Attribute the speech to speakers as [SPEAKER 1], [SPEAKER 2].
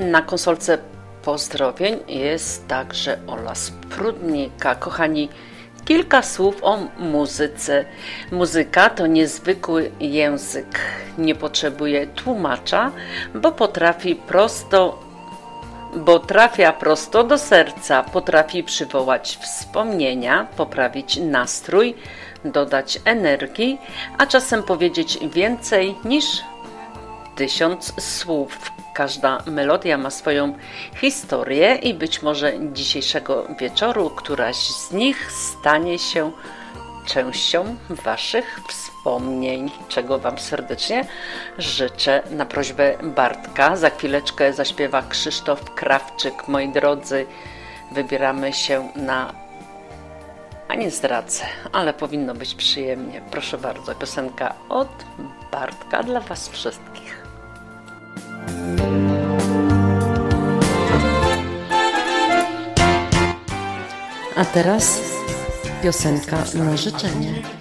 [SPEAKER 1] Na konsolce pozdrowień jest także Ola Sprudnika. Kochani, kilka słów o muzyce. Muzyka to niezwykły język. Nie potrzebuje tłumacza, bo trafia prosto do serca, potrafi przywołać wspomnienia, poprawić nastrój, dodać energii, a czasem powiedzieć więcej niż 1000 słów. Każda melodia ma swoją historię i być może dzisiejszego wieczoru któraś z nich stanie się częścią Waszych wspomnień, czego Wam serdecznie życzę na prośbę Bartka. Za chwileczkę zaśpiewa Krzysztof Krawczyk. Moi drodzy, wybieramy się a nie zdradzę, ale powinno być przyjemnie. Proszę bardzo, piosenka od Bartka dla Was wszystkich. A teraz piosenka na życzenie.